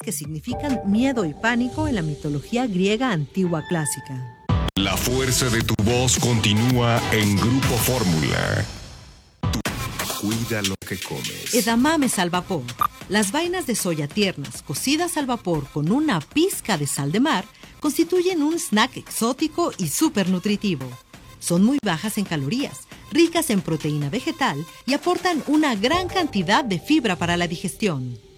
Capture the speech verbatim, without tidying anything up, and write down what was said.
que significan miedo y pánico en la mitología griega antigua clásica. La fuerza de tu voz continúa en Grupo Fórmula. Cuida lo que comes. Edamames al vapor. Las vainas de soya tiernas, cocidas al vapor con una pizca de sal de mar, constituyen un snack exótico y súper nutritivo. Son muy bajas en calorías, ricas en proteína vegetal y aportan una gran cantidad de fibra para la digestión.